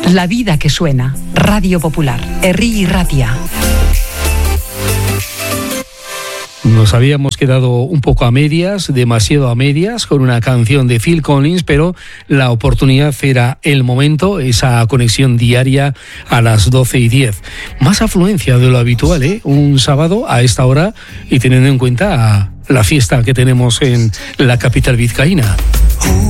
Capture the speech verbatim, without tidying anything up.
La vida que suena. Radio Popular. Herri Ratia. Nos habíamos quedado un poco a medias, demasiado a medias, con una canción de Phil Collins, pero la oportunidad era el momento, esa conexión diaria a las doce y diez. Más afluencia de lo habitual, ¿eh? Un sábado a esta hora y teniendo en cuenta la fiesta que tenemos en la capital vizcaína.